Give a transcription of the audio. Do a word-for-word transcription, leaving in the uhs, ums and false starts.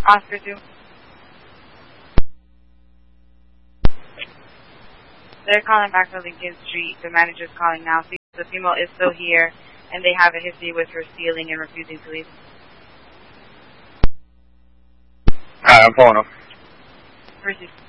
Oscar two. They're calling back from Lincoln Street. The manager's calling now. The female is still here, and they have a history with her stealing and refusing to leave. Alright, I'm pulling them. Proceed.